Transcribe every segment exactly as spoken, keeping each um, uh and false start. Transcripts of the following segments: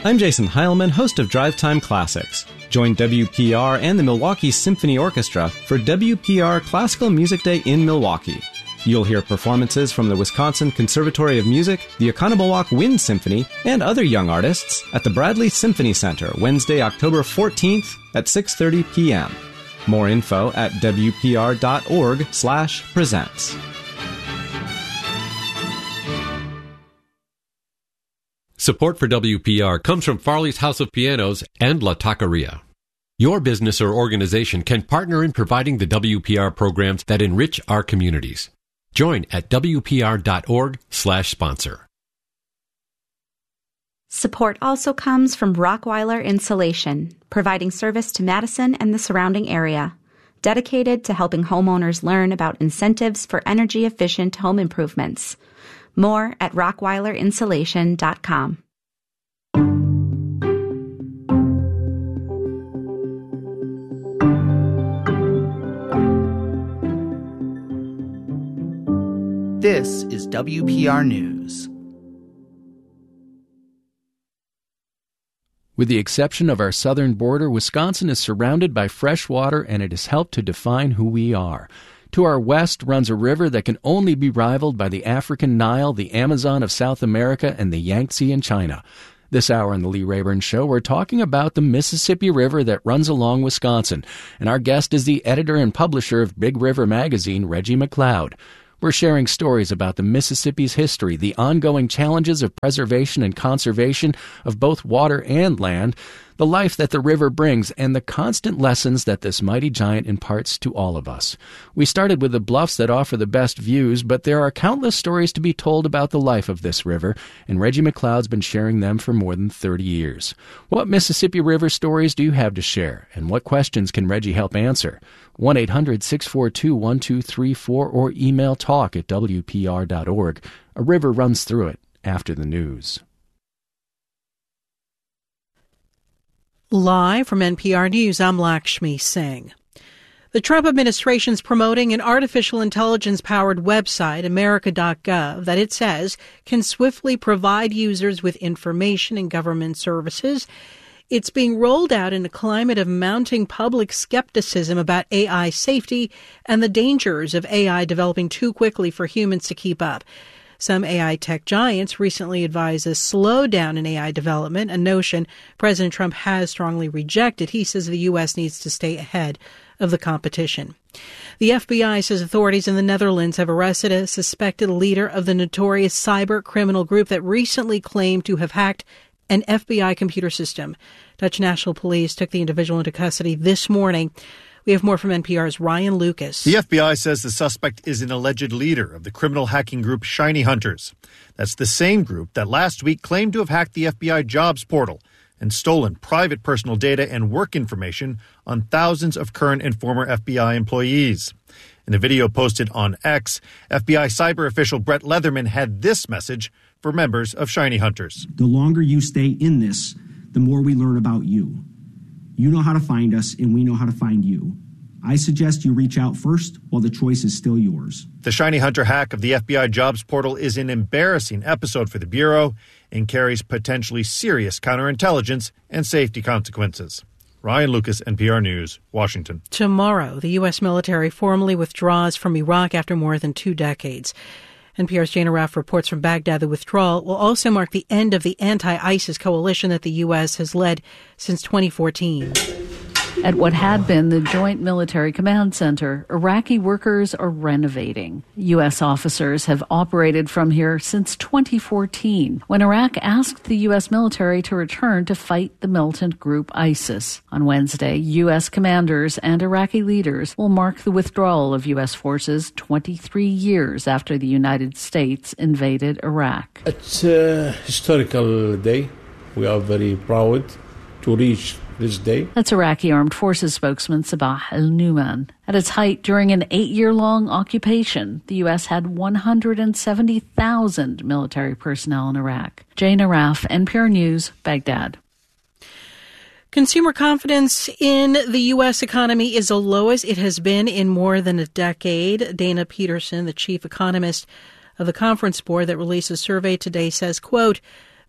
I'm Jason Heilman, host of Drive Time Classics. Join W P R and the Milwaukee Symphony Orchestra for W P R Classical Music Day in Milwaukee. You'll hear performances from the Wisconsin Conservatory of Music, the Oconomowoc Wind Symphony, and other young artists at the Bradley Symphony Center Wednesday, October fourteenth at six thirty p.m. More info at wpr.org slash presents. Support for W P R comes from Farley's House of Pianos and La Taqueria. Your business or organization can partner in providing the W P R programs that enrich our communities. Join at wpr.org slash sponsor. Support also comes from Rockweiler Insulation, providing service to Madison and the surrounding area, dedicated to helping homeowners learn about incentives for energy-efficient home improvements. More at rockweiler insulation dot com. This is W P R News. With the exception of our southern border, Wisconsin is surrounded by fresh water, and it has helped to define who we are. To our west runs a river that can only be rivaled by the African Nile, the Amazon of South America, and the Yangtze in China. This hour on the Lee Rayburn Show, we're talking about the Mississippi River that runs along Wisconsin, and our guest is the editor and publisher of Big River Magazine, Reggie McLeod. We're sharing stories about the Mississippi's history, the ongoing challenges of preservation and conservation of both water and land, the life that the river brings, and the constant lessons that this mighty giant imparts to all of us. We started with the bluffs that offer the best views, but there are countless stories to be told about the life of this river, and Reggie McLeod's been sharing them for more than thirty years. What Mississippi River stories do you have to share, and what questions can Reggie help answer? one eight hundred six four two one two three four or email talk at w p r dot org. A river runs through it after the news. Live from N P R News, I'm Lakshmi Singh. The Trump administration is promoting an artificial intelligence-powered website, america dot gov, that it says can swiftly provide users with information and government services. It's being rolled out in a climate of mounting public skepticism about A I safety and the dangers of A I developing too quickly for humans to keep up. Some A I tech giants recently advised a slowdown in A I development, a notion President Trump has strongly rejected. He says the U S needs to stay ahead of the competition. The F B I says authorities in the Netherlands have arrested a suspected leader of the notorious cyber criminal group that recently claimed to have hacked an F B I computer system. Dutch National Police took the individual into custody this morning. We have more from N P R's Ryan Lucas. The F B I says the suspect is an alleged leader of the criminal hacking group Shiny Hunters. That's the same group that last week claimed to have hacked the F B I jobs portal and stolen private personal data and work information on thousands of current and former F B I employees. In a video posted on X, F B I cyber official Brett Leatherman had this message for members of Shiny Hunters. The longer you stay in this, the more we learn about you. You know how to find us, and we know how to find you. I suggest you reach out first while the choice is still yours. The Shiny Hunter hack of the F B I jobs portal is an embarrassing episode for the Bureau and carries potentially serious counterintelligence and safety consequences. Ryan Lucas, N P R News, Washington. Tomorrow, the U S military formally withdraws from Iraq after more than two decades. N P R's Jane Arraf reports from Baghdad the withdrawal will also mark the end of the anti-ISIS coalition that the U S has led since twenty fourteen. At what had been the Joint Military Command Center, Iraqi workers are renovating. U S officers have operated from here since twenty fourteen, when Iraq asked the U S military to return to fight the militant group ISIS. On Wednesday, U S commanders and Iraqi leaders will mark the withdrawal of U S forces twenty-three years after the United States invaded Iraq. It's a historical day. We are very proud to reach this day. That's Iraqi Armed Forces spokesman Sabah al-Numan. At its height during an eight-year-long occupation, the U S had one hundred seventy thousand military personnel in Iraq. Jane Arraf, N P R News, Baghdad. Consumer confidence in the U S economy is the lowest it has been in more than a decade. Dana Peterson, the chief economist of the Conference Board that released a survey today, says, quote,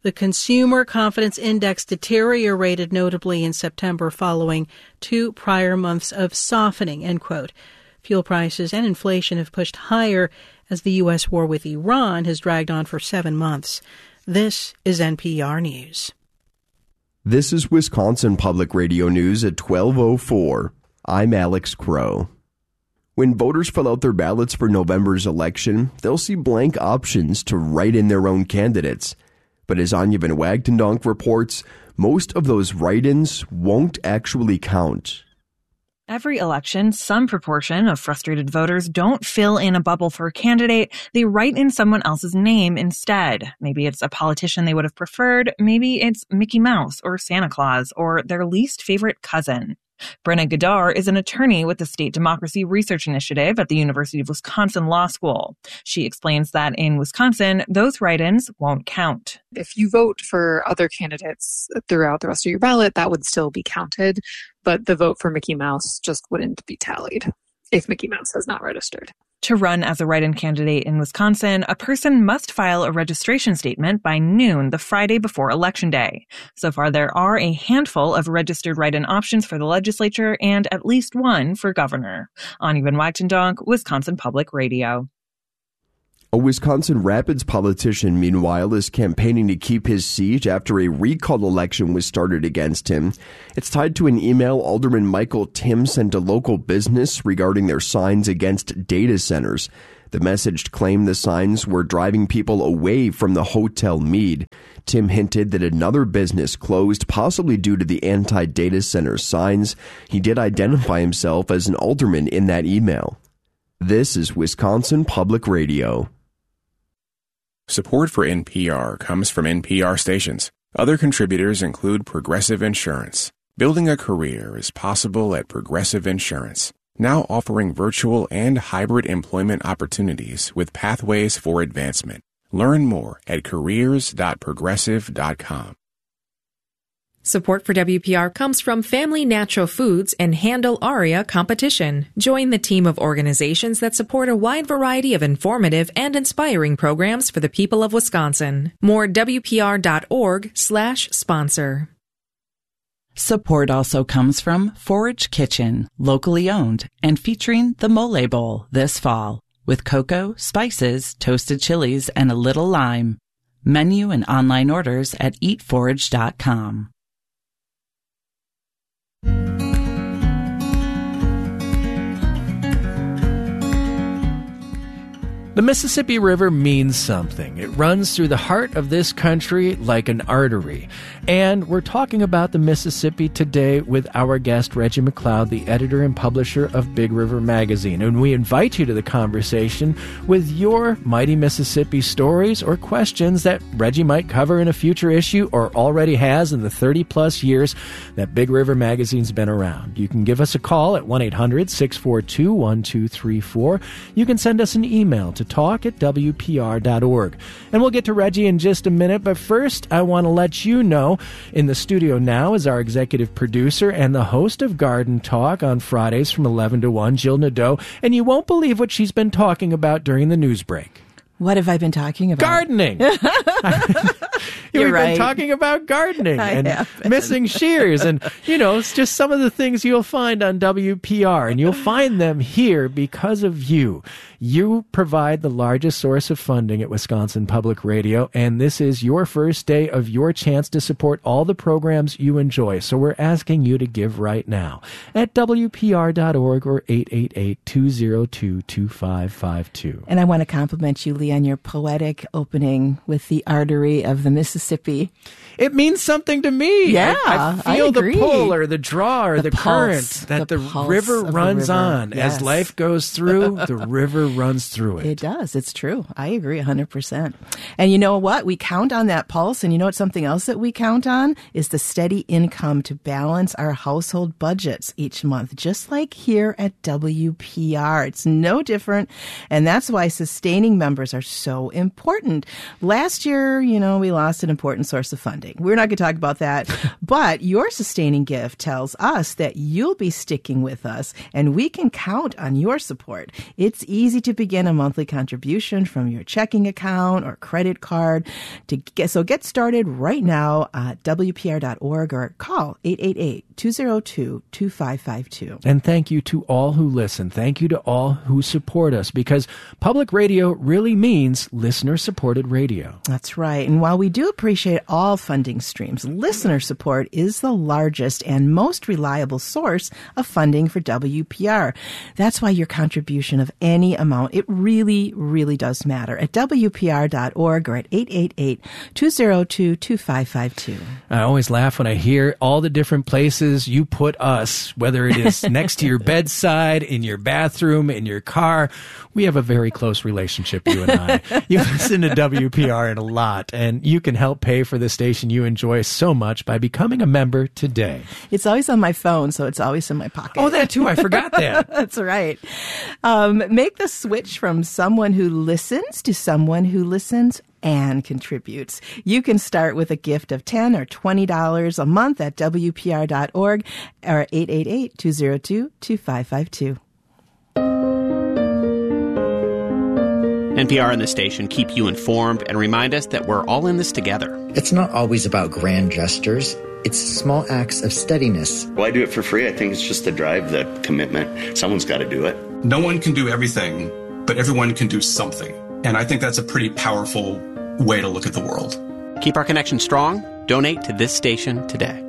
The Consumer Confidence Index deteriorated notably in September following two prior months of softening, end quote. Fuel prices and inflation have pushed higher as the U S war with Iran has dragged on for seven months. This is N P R News. This is Wisconsin Public Radio News at twelve oh four. I'm Alex Crow. When voters fill out their ballots for November's election, they'll see blank options to write in their own candidates. But as Anya Van Wagtendonk reports, most of those write-ins won't actually count. Every election, some proportion of frustrated voters don't fill in a bubble for a candidate. They write in someone else's name instead. Maybe it's a politician they would have preferred. Maybe it's Mickey Mouse or Santa Claus or their least favorite cousin. Brenna Gadar is an attorney with the State Democracy Research Initiative at the University of Wisconsin Law School. She explains that in Wisconsin, those write-ins won't count. If you vote for other candidates throughout the rest of your ballot, that would still be counted, but the vote for Mickey Mouse just wouldn't be tallied if Mickey Mouse has not registered. To run as a write-in candidate in Wisconsin, a person must file a registration statement by noon the Friday before Election Day. So far, there are a handful of registered write-in options for the legislature and at least one for governor. Anya Van Wagtendonk, Wisconsin Public Radio. A Wisconsin Rapids politician, meanwhile, is campaigning to keep his seat after a recall election was started against him. It's tied to an email Alderman Michael Tim sent to local business regarding their signs against data centers. The message claimed the signs were driving people away from the Hotel Mead. Tim hinted that another business closed, possibly due to the anti-data center signs. He did identify himself as an alderman in that email. This is Wisconsin Public Radio. Support for N P R comes from N P R stations. Other contributors include Progressive Insurance. Building a career is possible at Progressive Insurance, now offering virtual and hybrid employment opportunities with pathways for advancement. Learn more at careers dot progressive dot com. Support for W P R comes from Family Natural Foods and Handle Aria Competition. Join the team of organizations that support a wide variety of informative and inspiring programs for the people of Wisconsin. More W P R dot org slash sponsor. Support also comes from Forage Kitchen, locally owned and featuring the Mole Bowl this fall with cocoa, spices, toasted chilies, and a little lime. Menu and online orders at eat forage dot com. The Mississippi River means something. It runs through the heart of this country like an artery. And we're talking about the Mississippi today with our guest, Reggie McLeod, the editor and publisher of Big River Magazine. And we invite you to the conversation with your Mighty Mississippi stories or questions that Reggie might cover in a future issue or already has in the thirty-plus years that Big River Magazine's been around. You can give us a call at one eight hundred six four two one two three four. You can send us an email to talk at W P R dot org. And we'll get to Reggie in just a minute, but first I want to let you know in the studio now is our executive producer and the host of Garden Talk on Fridays from eleven to one, Jill Nadeau, and you won't believe what she's been talking about during the news break. What have I been talking about? Gardening. You're We've right. been talking about gardening I and have been. missing shears and, you know, it's just some of the things you'll find on W P R, and you'll find them here because of you. You provide the largest source of funding at Wisconsin Public Radio, and this is your first day of your chance to support all the programs you enjoy. So we're asking you to give right now at W P R dot org or eight eight eight, two oh two, two five five two. And I want to compliment you, Lee, on your poetic opening with the artery of the Mississippi. It means something to me. Yeah, I, I feel I the agree. pull or the draw or The the, pulse, current that the the, pulse river of the runs river. on. Yes. As life goes through, the river runs through it. It does. It's true. I agree one hundred percent. And you know what? We count on that pulse. And you know what? Something else that we count on is the steady income to balance our household budgets each month, just like here at W P R. It's no different. And that's why sustaining members are so important. Last year, you know, we lost an important source of funding. We're not going to talk about that, but your sustaining gift tells us that you'll be sticking with us, and we can count on your support. It's easy to begin a monthly contribution from your checking account or credit card. To get, so get started right now at W P R dot org or call eight eight eight, two zero two, two five five two. And thank you to all who listen. Thank you to all who support us, because public radio really means listener-supported radio. That's right. And while we do appreciate all funding streams, listener support is the largest and most reliable source of funding for W P R. That's why your contribution of any amount, it really, really does matter at W P R dot org or at eight eight eight, two zero two, two five five two. I always laugh when I hear all the different places you put us, whether it is next to your bedside, in your bathroom, in your car. We have a very close relationship, you and I. You listen to W P R a lot, and you can help pay for the station you enjoy so much by becoming a member today. It's always on my phone, so it's always in my pocket. Oh, that too. I forgot that. That's right. Um, make the switch from someone who listens to someone who listens and contributes. You can start with a gift of ten dollars or twenty dollars a month at W P R dot org or eight eight eight, two zero two, two five five two. N P R and the station keep you informed and remind us that we're all in this together. It's not always about grand gestures. It's small acts of steadiness. Well, I do it for free. I think it's just the drive, the commitment. Someone's got to do it. No one can do everything, but everyone can do something. And I think that's a pretty powerful way to look at the world. Keep our connection strong. Donate to this station today.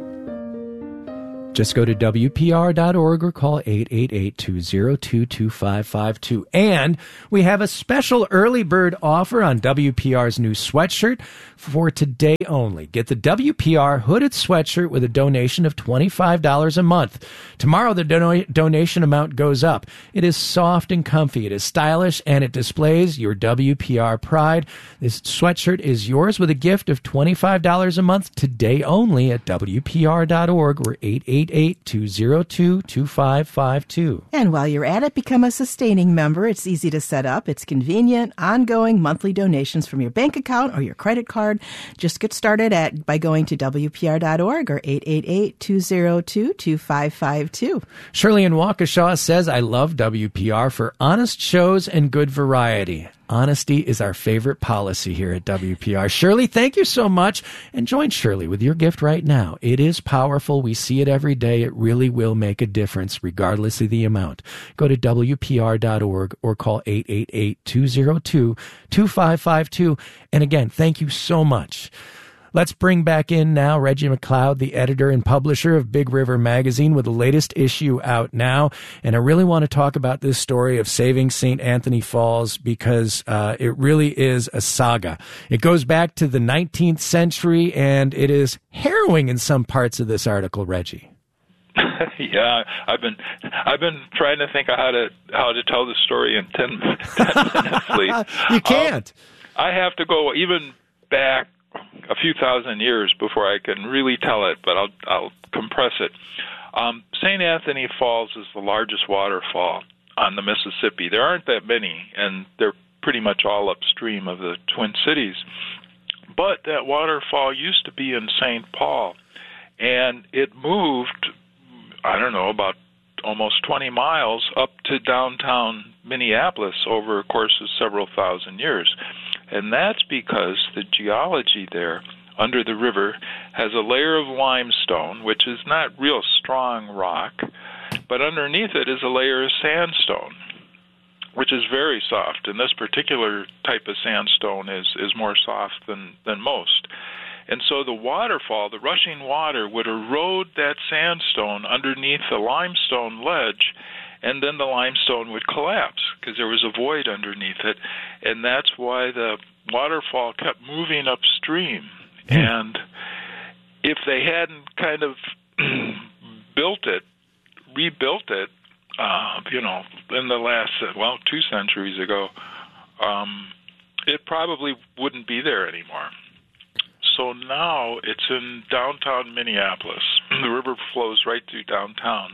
Just go to W P R dot org or call eight eight eight, two zero two, two five five two. And we have a special early bird offer on W P R's new sweatshirt for today only. Get the W P R hooded sweatshirt with a donation of twenty-five dollars a month. Tomorrow the dono- donation amount goes up. It is soft and comfy. It is stylish, and it displays your W P R pride. This sweatshirt is yours with a gift of twenty-five dollars a month today only at W P R dot org or eight eight eight, two zero two, two five five two. And while you're at it, become a sustaining member. It's easy to set up. It's convenient, ongoing monthly donations from your bank account or your credit card. Just get started at by going to W P R dot org or eight eight eight, two zero two, two five five two. Shirley in Waukesha says, I love W P R for honest shows and good variety. Honesty is our favorite policy here at W P R. Shirley, thank you so much. And join Shirley with your gift right now. It is powerful. We see it every day. It really will make a difference, regardless of the amount. Go to W P R dot org or call eight eight eight, two zero two, two five five two. And again, thank you so much. Let's bring back in now Reggie McLeod, the editor and publisher of Big River Magazine, with the latest issue out now. And I really want to talk about this story of saving Saint Anthony Falls because uh, it really is a saga. It goes back to the nineteenth century, and it is harrowing in some parts of this article, Reggie. Yeah, I've been I've been trying to think of how to how to tell the story in ten, ten minutes. Please. You can't. Um, I have to go even back a few thousand years before I can really tell it, but I'll I'll compress it. Um, Saint Anthony Falls is the largest waterfall on the Mississippi. There aren't that many, and they're pretty much all upstream of the Twin Cities. But that waterfall used to be in Saint Paul, and it moved, I don't know, about almost twenty miles up to downtown Minneapolis over a course of several thousand years. And that's because the geology there under the river has a layer of limestone, which is not real strong rock, but underneath it is a layer of sandstone, which is very soft. And this particular type of sandstone is, is more soft than, than most. And so the waterfall, the rushing water, would erode that sandstone underneath the limestone ledge, and then the limestone would collapse because there was a void underneath it. And that's why the waterfall kept moving upstream. Mm. And if they hadn't kind of built it, rebuilt it, uh, you know, in the last, well, two centuries ago, um, it probably wouldn't be there anymore. So now it's in downtown Minneapolis. The river flows right through downtown.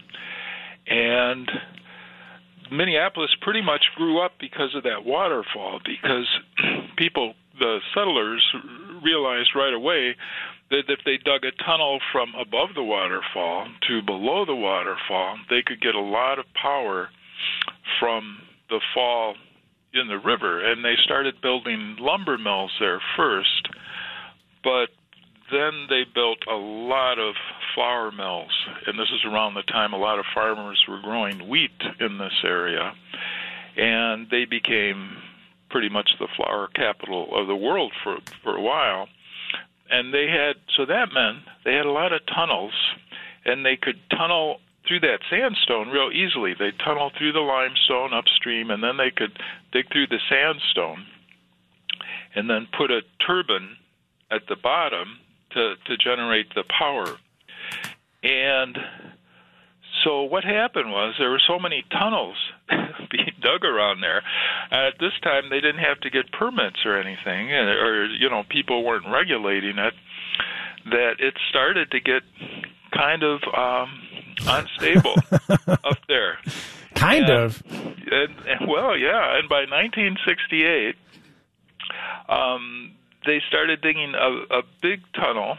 And Minneapolis pretty much grew up because of that waterfall, because people, the settlers, realized right away that if they dug a tunnel from above the waterfall to below the waterfall, they could get a lot of power from the fall in the river. And they started building lumber mills there first, but then they built a lot of flour mills, and this is around the time a lot of farmers were growing wheat in this area, and they became pretty much the flour capital of the world for for a while. And they had, so that meant they had a lot of tunnels, and they could tunnel through that sandstone real easily. They'd tunnel through the limestone upstream, and then they could dig through the sandstone and then put a turbine at the bottom to, to generate the power. And so what happened was there were so many tunnels being dug around there. At this time, they didn't have to get permits or anything, or, you know, people weren't regulating it, that it started to get kind of um, unstable up there. Kind and, of? And, and, well, yeah, and by nineteen sixty-eight, um, they started digging a, a big tunnel,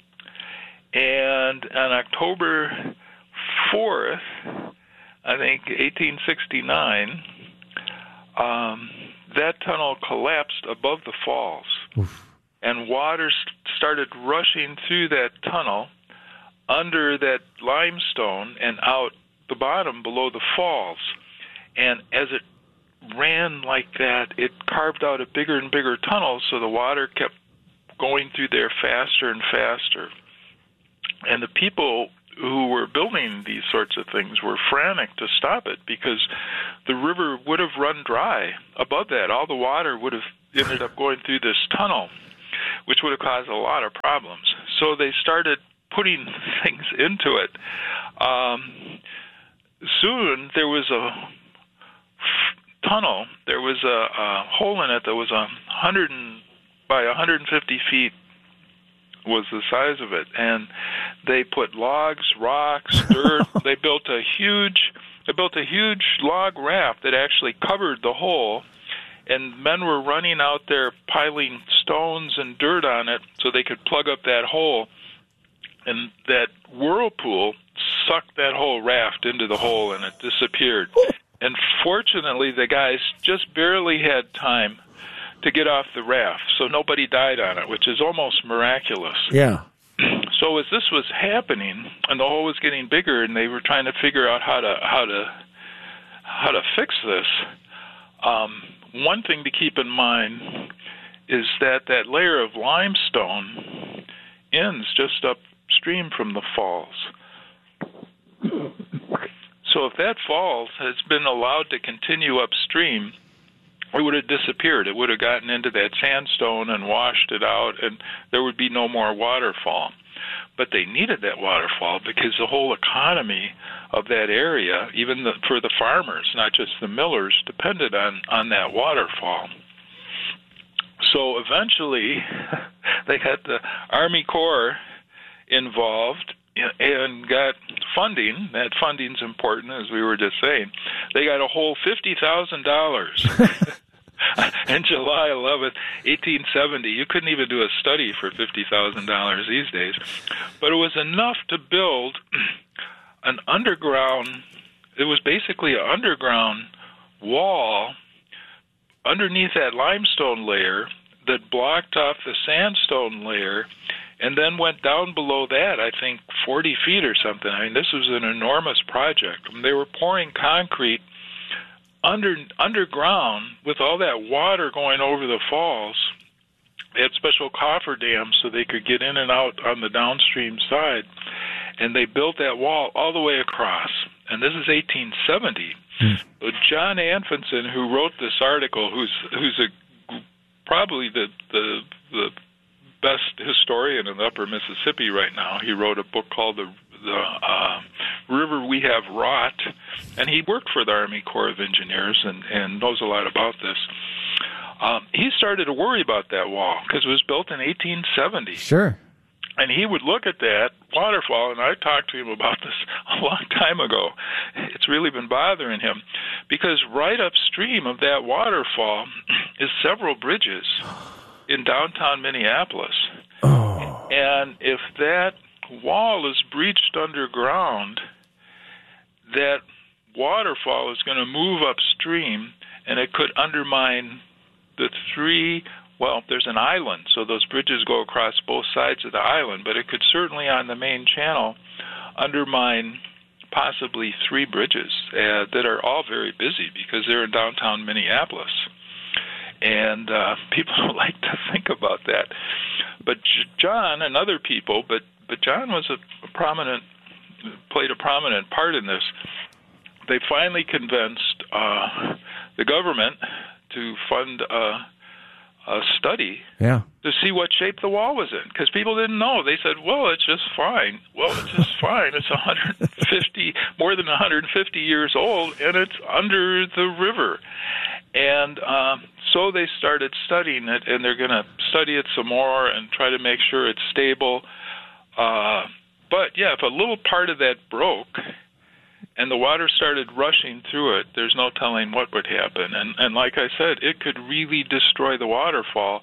and on October fourth, I think, eighteen sixty-nine, um, that tunnel collapsed above the falls. Oof. And water st- started rushing through that tunnel under that limestone and out the bottom below the falls. And as it ran like that, it carved out a bigger and bigger tunnel, so the water kept going through there faster and faster. And the people who were building these sorts of things were frantic to stop it, because the river would have run dry above that. All the water would have ended up going through this tunnel, which would have caused a lot of problems. So they started putting things into it. Um, soon there was a f- tunnel. There was a, a hole in it that was a hundred and, by one hundred fifty feet was the size of it, and they put logs, rocks, dirt. They built a huge, they built a huge log raft that actually covered the hole, and men were running out there piling stones and dirt on it so they could plug up that hole, and that whirlpool sucked that whole raft into the hole, and it disappeared. And fortunately, the guys just barely had time to get off the raft, so nobody died on it, which is almost miraculous. Yeah. So as this was happening, and the hole was getting bigger, and they were trying to figure out how to how to how to fix this, um, one thing to keep in mind is that that layer of limestone ends just upstream from the falls. So if that falls has been allowed to continue upstream, it would have disappeared. It would have gotten into that sandstone and washed it out, and there would be no more waterfall. But they needed that waterfall because the whole economy of that area, even the, for the farmers, not just the millers, depended on, on that waterfall. So eventually, they got the Army Corps involved and got funding. That funding's important, as we were just saying. They got a whole fifty thousand dollars on July eleventh, eighteen seventy. You couldn't even do a study for fifty thousand dollars these days. But it was enough to build an underground, it was basically an underground wall underneath that limestone layer that blocked off the sandstone layer, and then went down below that, I think, forty feet or something. I mean, this was an enormous project. They were pouring concrete under underground with all that water going over the falls. They had special coffer dams so they could get in and out on the downstream side, and they built that wall all the way across. And this is eighteen seventy. Mm. So John Anfinson, who wrote this article, who's who's a probably the the the best historian in the Upper Mississippi right now. He wrote a book called The, the uh, River We Have Wrought, and he worked for the Army Corps of Engineers and, and knows a lot about this. Um, he started to worry about that wall because it was built in eighteen seventy. Sure. And he would look at that waterfall, and I talked to him about this a long time ago. It's really been bothering him because right upstream of that waterfall is several bridges. in downtown Minneapolis. Oh. And if that wall is breached underground, that waterfall is going to move upstream, and it could undermine the three, well, there's an island, so those bridges go across both sides of the island, but it could certainly on the main channel undermine possibly three bridges uh, that are all very busy because they're in downtown Minneapolis. And uh, people don't like to think about that. But John and other people, but, but John was a, a prominent, played a prominent part in this. They finally convinced uh, the government to fund a, a study yeah. to see what shape the wall was in, because people didn't know. They said, well, it's just fine. Well, it's just fine. It's one hundred fifty, more than one hundred fifty years old, and it's under the river. And um, so they started studying it, and they're going to study it some more and try to make sure it's stable. Uh, but, yeah, if a little part of that broke and the water started rushing through it, there's no telling what would happen. And, and like I said, it could really destroy the waterfall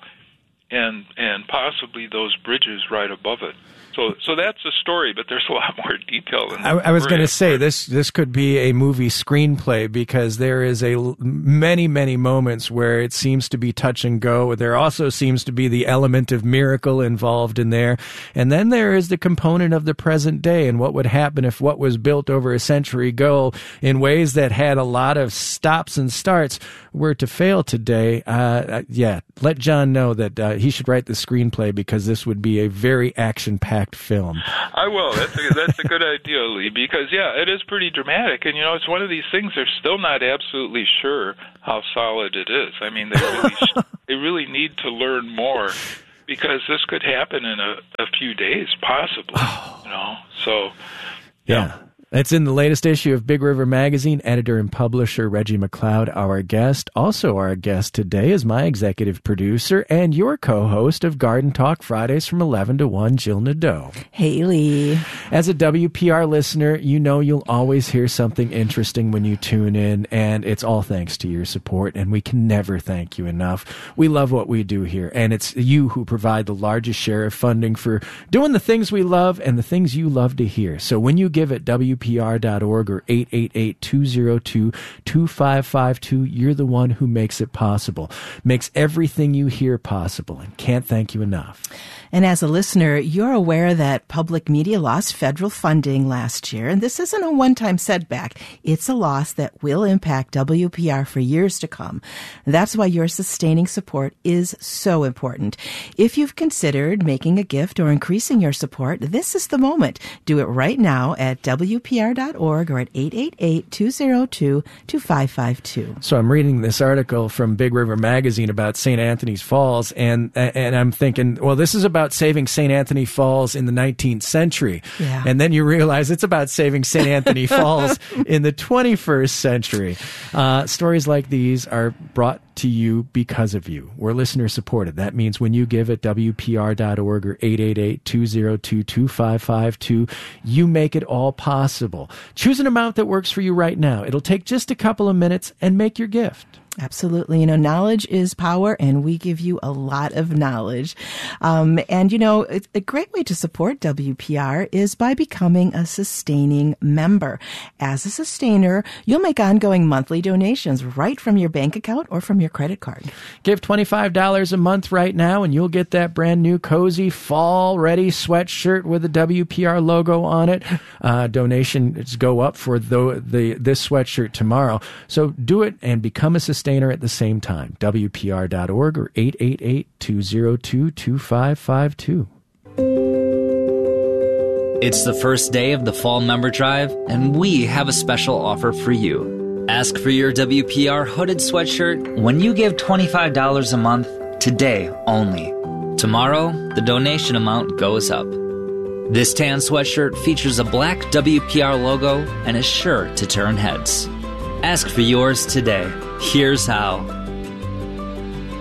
and and possibly those bridges right above it. So so that's a story, but there's a lot more detail than that. I, I was going to say, this this could be a movie screenplay, because there is a many, many moments where it seems to be touch and go. There also seems to be the element of miracle involved in there. And then there is the component of the present day and what would happen if what was built over a century ago in ways that had a lot of stops and starts were to fail today. Uh, yeah, let John know that uh, he should write the screenplay, because this would be a very action-packed film. I will. That's a, that's a good idea, Lee, because, yeah, it is pretty dramatic. And, you know, it's one of these things they're still not absolutely sure how solid it is. I mean, they really, they really need to learn more, because this could happen in a, a few days, possibly, you know. So, yeah. It's in the latest issue of Big River Magazine. Editor and publisher Reggie McLeod, our guest. Also our guest today is my executive producer and your co-host of Garden Talk Fridays from eleven to one, Jill Nadeau. Haley. As a W P R listener, you know you'll always hear something interesting when you tune in, and it's all thanks to your support, and we can never thank you enough. We love what we do here, and it's you who provide the largest share of funding for doing the things we love and the things you love to hear. So when you give at W P R P R dot org or eight eight eight, two zero two, two five five two. You're the one who makes it possible, makes everything you hear possible, and can't thank you enough. And as a listener, you're aware that public media lost federal funding last year, and this isn't a one-time setback. It's a loss that will impact W P R for years to come. That's why your sustaining support is so important. If you've considered making a gift or increasing your support, this is the moment. Do it right now at W P R dot org or at eight eight eight, two zero two, two five five two. So I'm reading this article from Big River Magazine about Saint Anthony's Falls, and and I'm thinking, well, this is about saving Saint Anthony Falls in the nineteenth century. Yeah. And then you realize it's about saving Saint Anthony Falls in the twenty-first century. Uh, stories like these are brought to you because of you. We're listener supported. That means when you give at W P R dot org or eight eight eight, two zero two, two five five two, you make it all possible. Choose an amount that works for you right now. It'll take just a couple of minutes, and make your gift. Absolutely. You know, knowledge is power, and we give you a lot of knowledge. Um, and, you know, a great way to support W P R is by becoming a sustaining member. As a sustainer, you'll make ongoing monthly donations right from your bank account or from your credit card. Give twenty-five dollars a month right now, and you'll get that brand new cozy fall-ready sweatshirt with the W P R logo on it. Uh, donations go up for the, the this sweatshirt tomorrow. So do it and become a sustainer at the same time. W P R dot org or eight eight eight, two zero two, two five five two. It's the first day of the Fall Member Drive, and we have a special offer for you. Ask for your W P R hooded sweatshirt when you give twenty-five dollars a month, today only. Tomorrow, the donation amount goes up. This tan sweatshirt features a black W P R logo and is sure to turn heads. Ask for yours today. Here's how.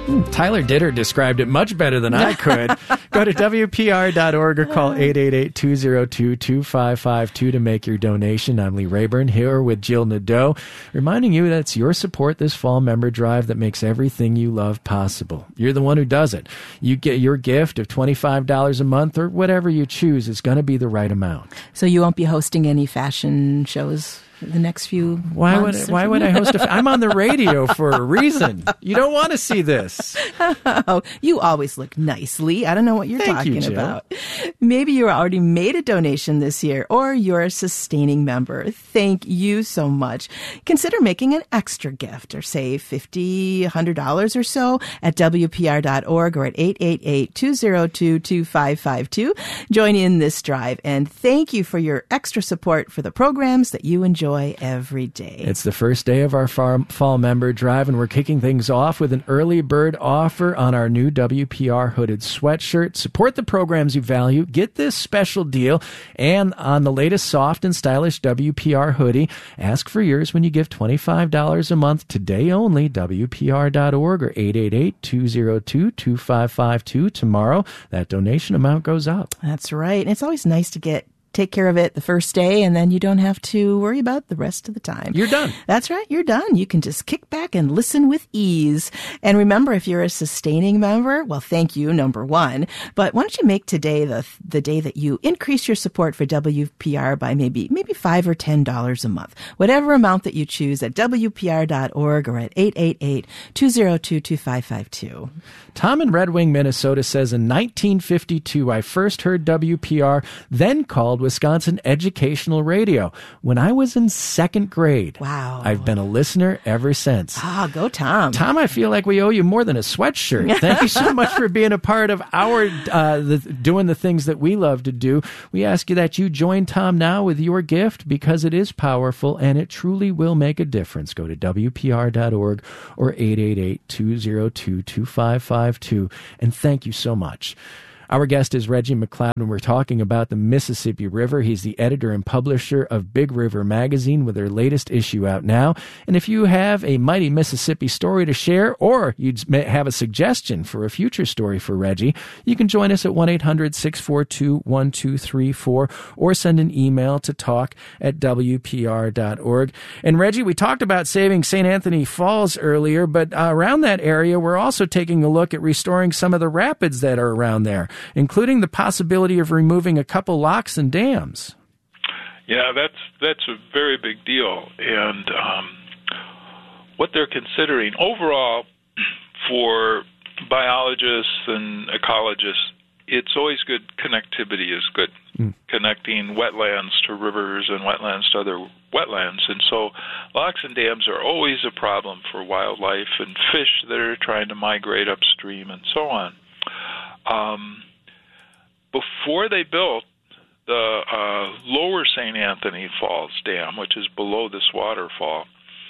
Tyler Ditter described it much better than I could. Go to W P R dot org or call eight eight eight, two oh two, two five five two to make your donation. I'm Lee Rayburn here with Jill Nadeau, reminding you that it's your support this fall member drive that makes everything you love possible. You're the one who does it. You get your gift of twenty-five dollars a month or whatever you choose is going to be the right amount. So you won't be hosting any fashion shows the next few why months? would why would I host a I'm on the radio for a reason. You don't want to see this. Oh, you always look nicely. I don't know what you're Thank talking you, Jill. about. Maybe you already made a donation this year, or you're a sustaining member. Thank you so much. Consider making an extra gift, or say fifty dollars, one hundred dollars or so at W P R dot org or at eight eight eight, two oh two, two five five two. Join in this drive, and thank you for your extra support for the programs that you enjoy every day. It's the first day of our farm, fall member drive, and we're kicking things off with an early bird offer on our new W P R hooded sweatshirt. Support the programs you value. Get this special deal and on the latest soft and stylish W P R hoodie. Ask for yours when you give twenty-five dollars a month today only. W P R dot org or eight eight eight, two oh two, two five five two. Tomorrow, that donation amount goes up. That's right. And it's always nice to get take care of it the first day, and then you don't have to worry about the rest of the time. You're done. That's right. You're done. You can just kick back and listen with ease. And remember, if you're a sustaining member, well, thank you, number one. But why don't you make today the the day that you increase your support for W P R by maybe maybe five or ten dollars a month, whatever amount that you choose at W P R dot org or at eight eight eight, two oh two, two five five two. Tom in Red Wing, Minnesota says, in nineteen fifty-two, I first heard W P R, then called Wisconsin Educational Radio, when I was in second grade. Wow. I've been a listener ever since. Ah, go Tom. Tom, I feel like we owe you more than a sweatshirt. Thank you so much for being a part of our, uh, the, doing the things that we love to do. We ask you that you join Tom now with your gift, because it is powerful and it truly will make a difference. Go to W P R dot org or eight eight eight, two oh two, two five five two, and thank you so much. Our guest is Reggie McLeod, and we're talking about the Mississippi River. He's the editor and publisher of Big River Magazine, with their latest issue out now. And if you have a mighty Mississippi story to share, or you'd have a suggestion for a future story for Reggie, you can join us at one eight hundred, six four two, one two three four, or send an email to talk at W P R dot org. And Reggie, we talked about saving Saint Anthony Falls earlier, but uh, around that area, we're also taking a look at restoring some of the rapids that are around there, including the possibility of removing a couple locks and dams. Yeah, that's that's a very big deal. And um, what they're considering overall for biologists and ecologists, it's always good. Connectivity is good. Mm. Connecting wetlands to rivers and wetlands to other wetlands. And so locks and dams are always a problem for wildlife and fish that are trying to migrate upstream and so on. Um, Before they built the uh, lower Saint Anthony Falls Dam, which is below this waterfall,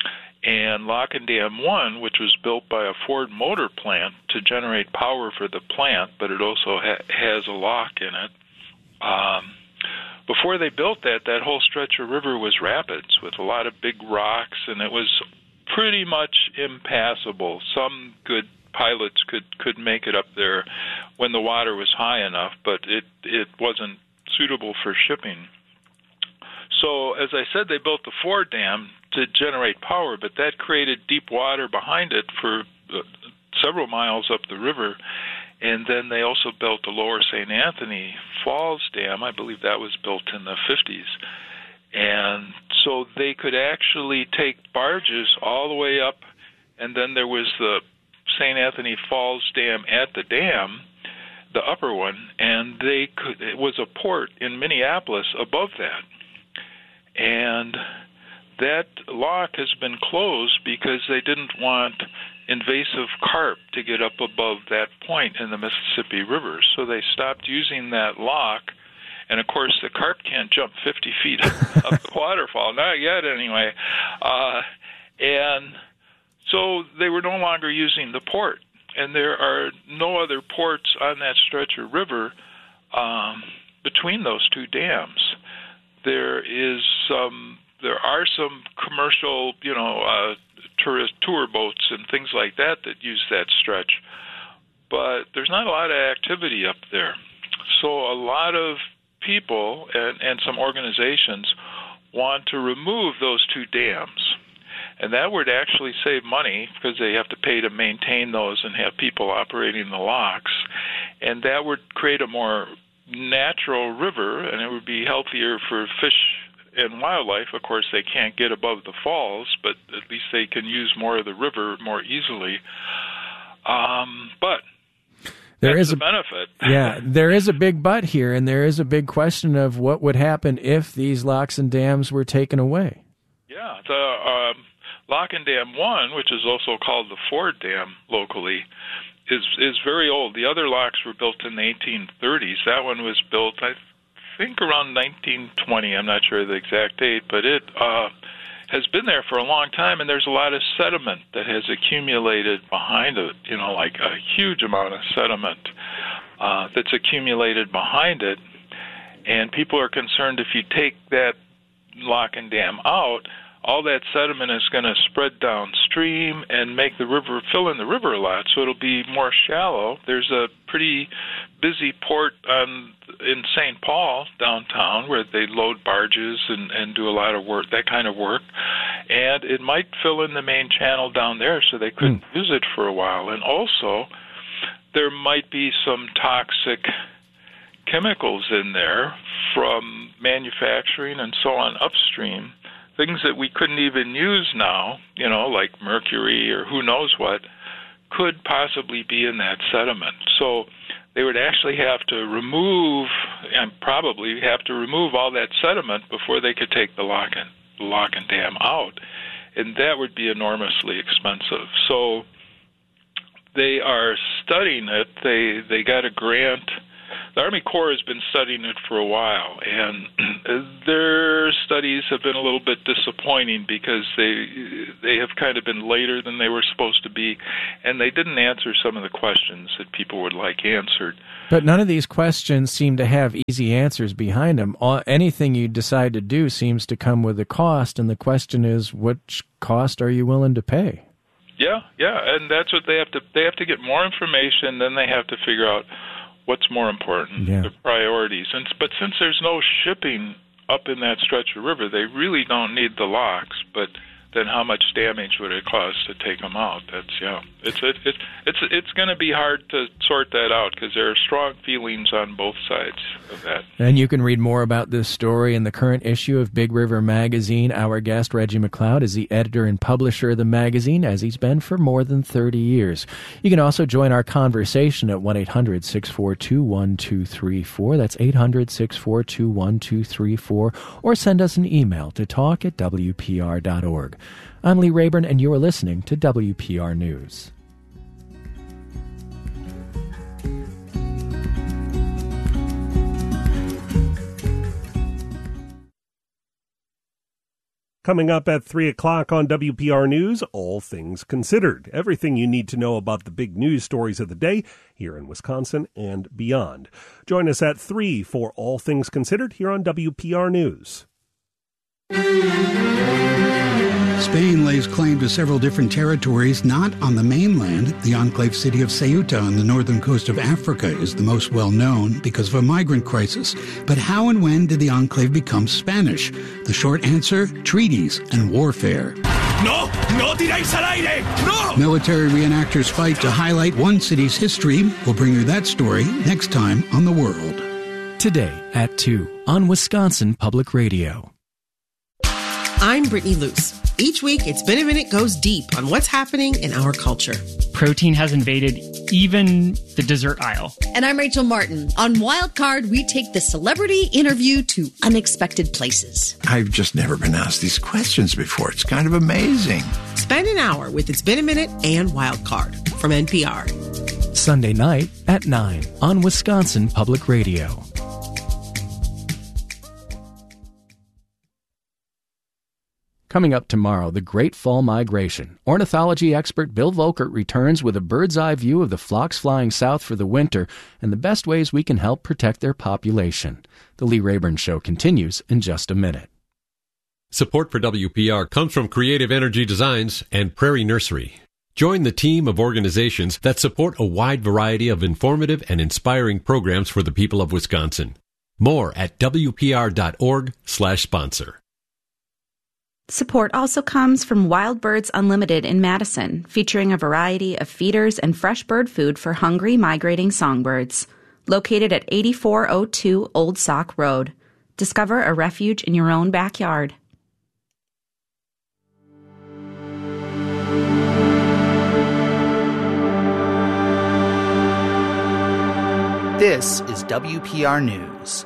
and Lock and Dam one, which was built by a Ford Motor plant to generate power for the plant, but it also ha- has a lock in it. Um, before they built that, that whole stretch of river was rapids with a lot of big rocks, and it was pretty much impassable. Some good pilots could, could make it up there when the water was high enough, but it, it wasn't suitable for shipping. So, as I said, they built the Ford Dam to generate power, but that created deep water behind it for uh, several miles up the river. And then they also built the lower Saint Anthony Falls Dam. I believe that was built in the fifties. And so they could actually take barges all the way up, and then there was the Saint Anthony Falls Dam at the dam, the upper one, and they could. It was a port in Minneapolis above that. And that lock has been closed because they didn't want invasive carp to get up above that point in the Mississippi River. So they stopped using that lock. And, of course, the carp can't jump fifty feet up the waterfall. Not yet, anyway. Uh, and so they were no longer using the port. And there are no other ports on that stretch of river um, between those two dams. There is some, there are some commercial, you know, uh, tourist tour boats and things like that that use that stretch. But there's not a lot of activity up there. So a lot of people and, and some organizations want to remove those two dams. And that would actually save money because they have to pay to maintain those and have people operating the locks. And that would create a more natural river, and it would be healthier for fish and wildlife. Of course, they can't get above the falls, but at least they can use more of the river more easily. Um, but there that's is a a benefit. Yeah, there is a big but here, and there is a big question of what would happen if these locks and dams were taken away. Yeah, the um, Lock and Dam one, which is also called the Ford Dam locally, is is very old. The other locks were built in the eighteen thirties. That one was built, I think, around nineteen twenty. I'm not sure the exact date, but it uh, has been there for a long time, and there's a lot of sediment that has accumulated behind it, you know, like a huge amount of sediment uh, that's accumulated behind it. And people are concerned if you take that lock and dam out, all that sediment is going to spread downstream and make the river, fill in the river a lot, so it'll be more shallow. There's a pretty busy port on, in Saint Paul downtown where they load barges and, and do a lot of work, that kind of work. And it might fill in the main channel down there so they couldn't mm. use it for a while. And also, there might be some toxic chemicals in there from manufacturing and so on upstream, things that we couldn't even use now, you know, like mercury or who knows what, could possibly be in that sediment. So they would actually have to remove, and probably have to remove all that sediment before they could take the lock and, the lock and dam out. And that would be enormously expensive. So they are studying it. They they got a grant. The Army Corps has been studying it for a while, and their studies have been a little bit disappointing because they they have kind of been later than they were supposed to be, and they didn't answer some of the questions that people would like answered. But none of these questions seem to have easy answers behind them. All, anything you decide to do seems to come with a cost, and the question is, which cost are you willing to pay? Yeah, yeah, and that's what they have to. They have to get more information, then they have to figure out what's more important, yeah. the priorities. And but since there's no shipping up in that stretch of river, they really don't need the locks. But then how much damage would it cause to take them out? That's yeah. It's it, it it's it's going to be hard to sort that out because there are strong feelings on both sides of that. And you can read more about this story in the current issue of Big River Magazine. Our guest, Reggie McLeod, is the editor and publisher of the magazine, as he's been for more than thirty years. You can also join our conversation at one eight hundred six four two one two three four. That's eight hundred six four two one two three four. Or send us an email to talk at W P R dot org. I'm Lee Rayburn, and you are listening to W P R News. Coming up at three o'clock on W P R News, All Things Considered. Everything you need to know about the big news stories of the day here in Wisconsin and beyond. Join us at three for All Things Considered here on W P R News. Spain lays claim to several different territories not on the mainland. The enclave city of Ceuta on the northern coast of Africa is the most well known because of a migrant crisis. But how and when did the enclave become Spanish? The short answer, treaties and warfare. No, no tiréis al aire, no! Military reenactors fight to highlight one city's history. We'll bring you that story next time on The World. Today at two on Wisconsin Public Radio. I'm Brittany Luce. Each week, It's Been a Minute goes deep on what's happening in our culture. Protein has invaded even the dessert aisle. And I'm Rachel Martin. On Wildcard, we take the celebrity interview to unexpected places. I've just never been asked these questions before. It's kind of amazing. Spend an hour with It's Been a Minute and Wildcard from N P R. Sunday night at nine on Wisconsin Public Radio. Coming up tomorrow, the Great Fall Migration. Ornithology expert Bill Volkert returns with a bird's-eye view of the flocks flying south for the winter and the best ways we can help protect their population. The Lee Rayburn Show continues in just a minute. Support for W P R comes from Creative Energy Designs and Prairie Nursery. Join the team of organizations that support a wide variety of informative and inspiring programs for the people of Wisconsin. More at W P R dot org slash sponsor. Support also comes from Wild Birds Unlimited in Madison, featuring a variety of feeders and fresh bird food for hungry, migrating songbirds. Located at eighty-four oh two Old Sauk Road. Discover a refuge in your own backyard. This is W P R News.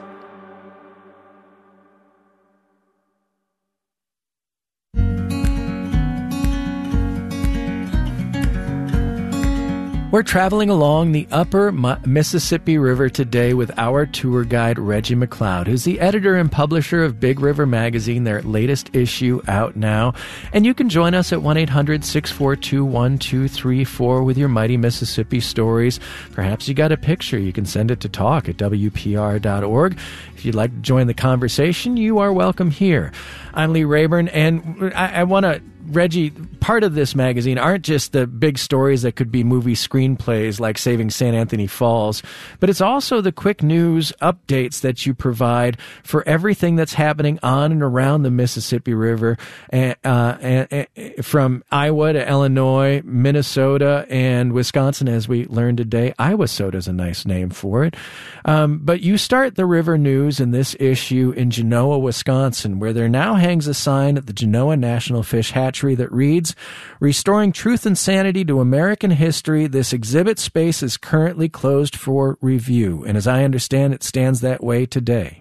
We're traveling along the upper Mississippi River today with our tour guide, Reggie McLeod, who's the editor and publisher of Big River Magazine, their latest issue out now. And you can join us at one eight hundred six four two one two three four with your mighty Mississippi stories. Perhaps you got a picture. You can send it to talk at W P R dot org. If you'd like to join the conversation, you are welcome here. I'm Lee Rayburn, and I, I want to... Reggie, part of this magazine aren't just the big stories that could be movie screenplays like Saving Saint Anthony Falls, but it's also the quick news updates that you provide for everything that's happening on and around the Mississippi River, uh, uh, from Iowa to Illinois, Minnesota, and Wisconsin, as we learned today. Iowa-soda is a nice name for it. Um, but you start the river news in this issue in Genoa, Wisconsin, where there now hangs a sign at the Genoa National Fish Hatchery that reads, "Restoring Truth and Sanity to American History. This exhibit space is currently closed for review." And as I understand, it stands that way today.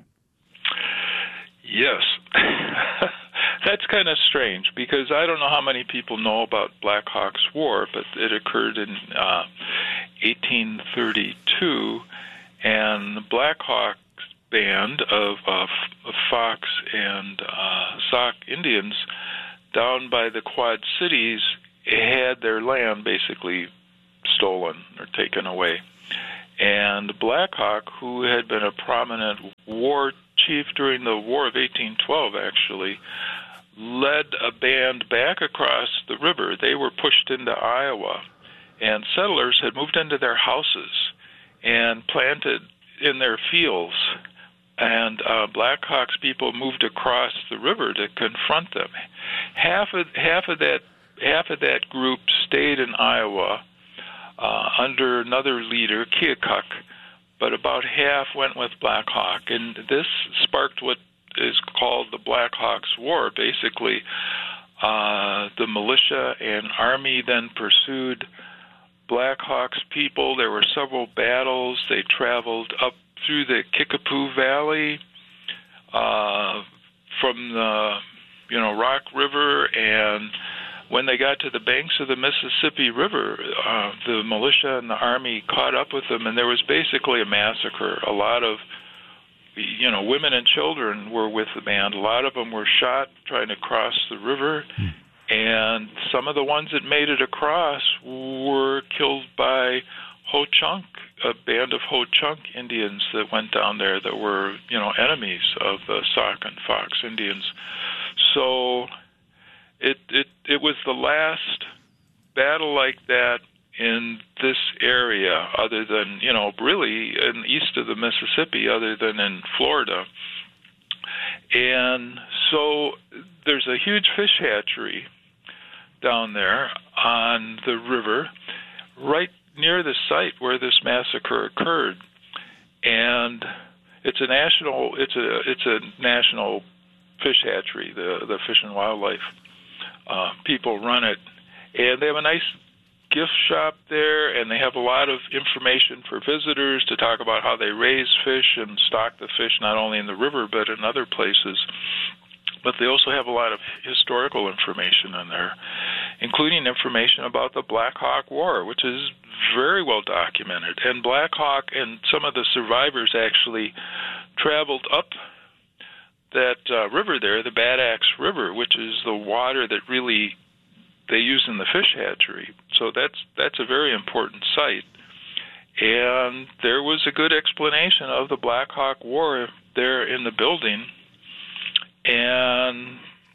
Yes. That's kind of strange, because I don't know how many people know about Black Hawk's War, but it occurred in uh, eighteen thirty-two, and the Black Hawk band of, uh, of Fox and uh, Sauk Indians down by the Quad Cities had their land basically stolen or taken away. And Black Hawk, who had been a prominent war chief during the War of eighteen twelve, actually, led a band back across the river. They were pushed into Iowa, and settlers had moved into their houses and planted in their fields. And uh, Black Hawk's people moved across the river to confront them. Half of half of that half of that group stayed in Iowa uh, under another leader, Keokuk, but about half went with Black Hawk, and this sparked what is called the Black Hawk's War. Basically, uh, the militia and army then pursued Black Hawk's people. There were several battles. They traveled up through the Kickapoo Valley, uh, from the, you know, Rock River, and when they got to the banks of the Mississippi River, uh, the militia and the army caught up with them, and there was basically a massacre. A lot of, you know, women and children were with the band. A lot of them were shot trying to cross the river, and some of the ones that made it across were killed by Ho-Chunk, a band of Ho-Chunk Indians that went down there that were, you know, enemies of the Sauk and Fox Indians. So it it it was the last battle like that in this area, other than, you know, really in east of the Mississippi, other than in Florida. And so there's a huge fish hatchery down there on the river, right near the site where this massacre occurred, and it's a national it's a it's a national fish hatchery. The the Fish and Wildlife uh, people run it, and they have a nice gift shop there, and they have a lot of information for visitors to talk about how they raise fish and stock the fish not only in the river but in other places. But they also have a lot of historical information in there, including information about the Black Hawk War, which is very well documented. And Black Hawk and some of the survivors actually traveled up that uh, river there, the Bad Axe River, which is the water that really they use in the fish hatchery. So that's that's a very important site. And there was a good explanation of the Black Hawk War there in the building. And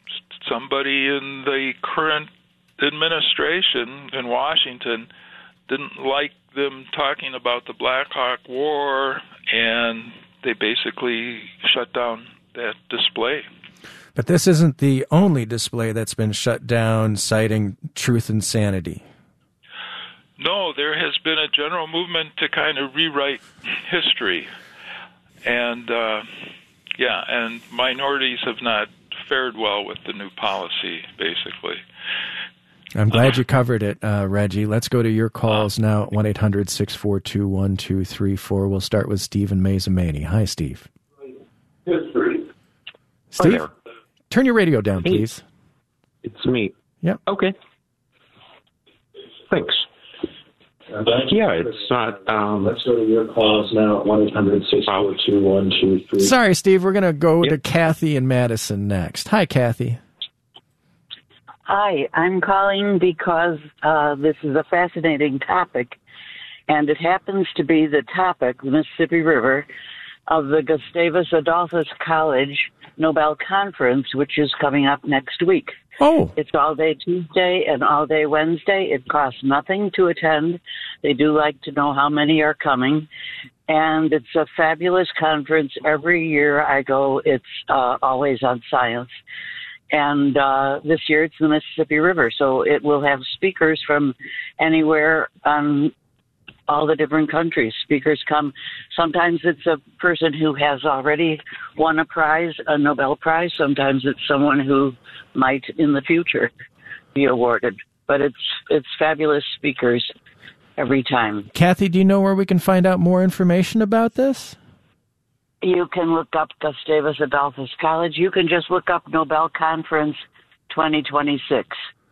somebody in the current administration in Washington didn't like them talking about the Black Hawk War, and they basically shut down that display. But this isn't the only display that's been shut down citing truth and sanity. No, there has been a general movement to kind of rewrite history. And, uh, yeah, and minorities have not fared well with the new policy, basically. I'm glad you covered it, uh, Reggie. Let's go to your calls now at one eight hundred six four two one two three four. We'll start with Steve in Mazomanie. Hi, Steve. History. Steve, turn your radio down, please. It's me. Yep. Okay. Thanks. Yeah, it's not. Um, Let's go to your calls now at one eight hundred six four two one two three. Sorry, Steve. We're going to go yep. to Kathy in Madison next. Hi, Kathy. Hi, I'm calling because uh, this is a fascinating topic, and it happens to be the topic, the Mississippi River, of the Gustavus Adolphus College Nobel Conference, which is coming up next week. Oh. It's all day Tuesday and all day Wednesday. It costs nothing to attend. They do like to know how many are coming. And it's a fabulous conference. Every year I go, it's uh, always on science. And uh, this year it's the Mississippi River. So it will have speakers from anywhere on all the different countries. Speakers come. Sometimes it's a person who has already won a prize, a Nobel Prize. Sometimes it's someone who might in the future be awarded. But it's it's fabulous speakers every time. Kathy, do you know where we can find out more information about this? You can look up Gustavus Adolphus College. You can just look up Nobel Conference twenty twenty-six.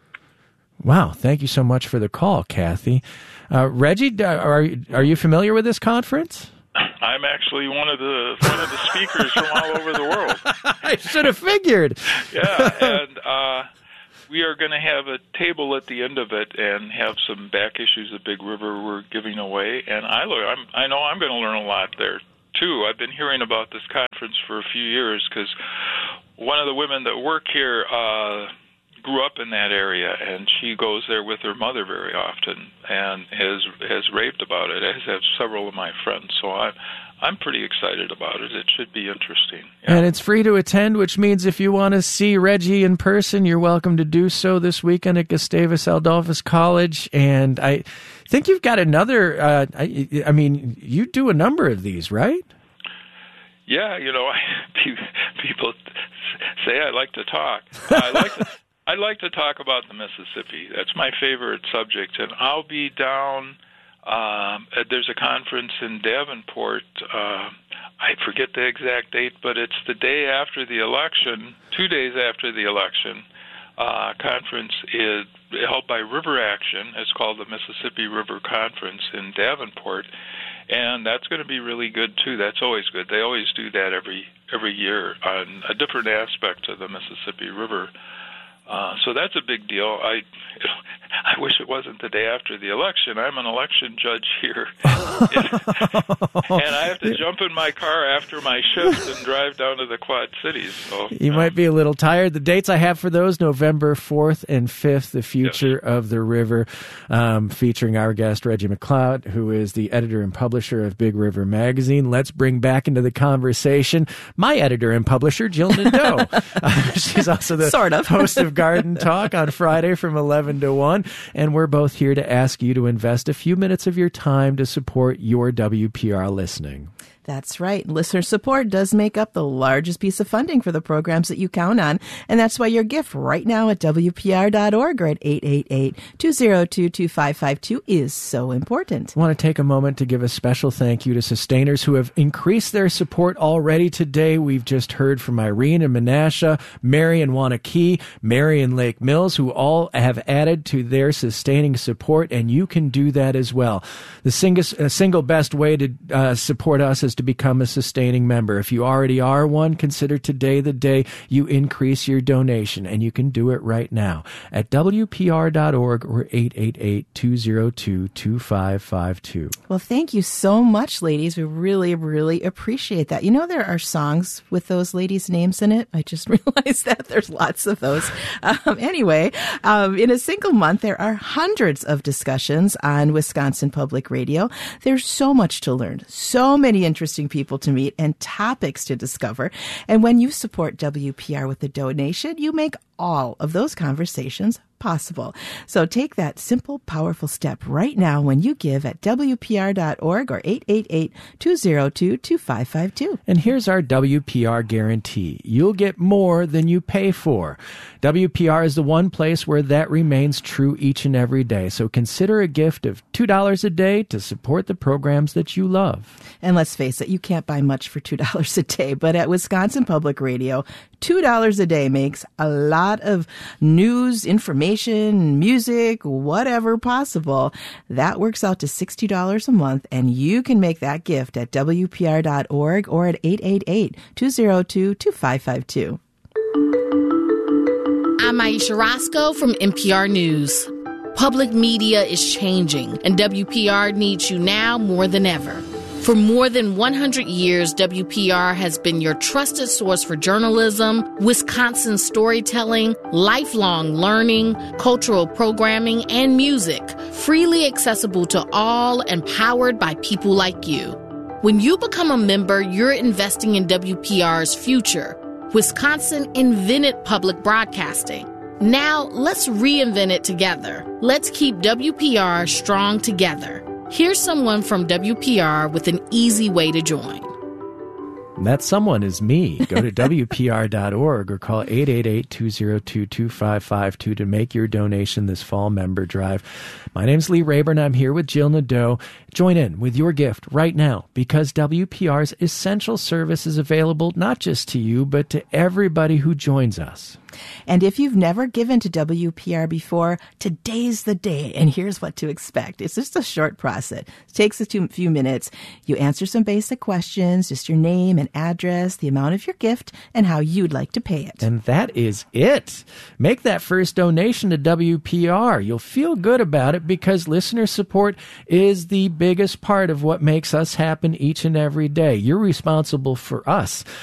Wow, thank you so much for the call, Kathy. Uh, Reggie, are are you familiar with this conference? I'm actually one of the one of the speakers from all over the world. I should have figured. Yeah, and uh, we are going to have a table at the end of it and have some back issues of Big River we're giving away. And I learn, I'm, I know I'm going to learn a lot there too. I've been hearing about this conference for a few years because one of the women that work here uh, grew up in that area, and she goes there with her mother very often and has has raved about it, as have several of my friends. So I'm I'm pretty excited about it. It should be interesting. Yeah. And it's free to attend, which means if you want to see Reggie in person, you're welcome to do so this weekend at Gustavus Adolphus College. And I think you've got another, uh, I, I mean, you do a number of these, right? Yeah, you know, I, people say I like to talk. I like to... I'd like to talk about the Mississippi. That's my favorite subject, and I'll be down. Um, there's a conference in Davenport. Uh, I forget the exact date, but it's the day after the election, two days after the election. Uh, conference is held by River Action. It's called the Mississippi River Conference in Davenport, and that's going to be really good too. That's always good. They always do that every every year on a different aspect of the Mississippi River. Uh, so that's a big deal. I I wish it wasn't the day after the election. I'm an election judge here. And I have to jump in my car after my shift and drive down to the Quad Cities. So, you uh, might be a little tired. The dates I have for those, November fourth and fifth, The Future yes. of the River, um, featuring our guest, Reggie McLeod, who is the editor and publisher of Big River Magazine. Let's bring back into the conversation my editor and publisher, Jill Nadeau. uh, she's also the sort of. host of Garden Talk on Friday from eleven to one, and we're both here to ask you to invest a few minutes of your time to support your W P R listening. That's right. Listener support does make up the largest piece of funding for the programs that you count on, and that's why your gift right now at W P R dot org or at eight eight eight, two zero two, two five five two is so important. I want to take a moment to give a special thank you to sustainers who have increased their support already today. We've just heard from Irene and Menasha, Mary and Wanakee, Mary and Lake Mills, who all have added to their sustaining support, and you can do that as well. The single, uh, single best way to uh, support us is to become a sustaining member. If you already are one, consider today the day you increase your donation, and you can do it right now at W P R dot org or eight eight eight, two zero two, two five five two. Well, thank you so much, ladies. We really, really appreciate that. You know, there are songs with those ladies' names in it. I just realized that there's lots of those. Um, anyway, um, in a single month, there are hundreds of discussions on Wisconsin Public Radio. There's so much to learn, so many interesting people to meet, and topics to discover. And when you support W P R with a donation, you make all of those conversations possible. So take that simple, powerful step right now when you give at W P R dot org or eight eight eight, two zero two, two five five two. And here's our W P R guarantee. You'll get more than you pay for. W P R is the one place where that remains true each and every day. So consider a gift of two dollars a day to support the programs that you love. And let's face it, you can't buy much for two dollars a day, but at Wisconsin Public Radio, two dollars a day makes a lot of news, information, music, whatever possible. That works out to sixty dollars a month, and you can make that gift at W P R dot org or at eight eight eight, two zero two, two five five two. I'm Aisha Roscoe from N P R News. Public media is changing, and W P R needs you now more than ever. For more than one hundred years, W P R has been your trusted source for journalism, Wisconsin storytelling, lifelong learning, cultural programming, and music, freely accessible to all and powered by people like you. When you become a member, you're investing in W P R's future. Wisconsin invented public broadcasting. Now, let's reinvent it together. Let's keep W P R strong together. Here's someone from W P R with an easy way to join. That someone is me. Go to W P R dot org or call eight eight eight, two zero two, two five five two to make your donation this fall member drive. My name's Lee Rayburn. I'm here with Jill Nadeau. Join in with your gift right now because W P R's essential service is available not just to you, but to everybody who joins us. And if you've never given to W P R before, today's the day. And here's what to expect. It's just a short process. It takes a few minutes. You answer some basic questions, just your name and address, the amount of your gift, and how you'd like to pay it. And that is it. Make that first donation to W P R. You'll feel good about it because listener support is the biggest part of what makes us happen each and every day. You're responsible for us.